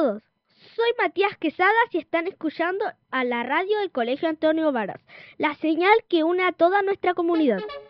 todos. Soy Matías Quesadas y están escuchando a la radio del Colegio Antonio Varas, la señal que une a toda nuestra comunidad.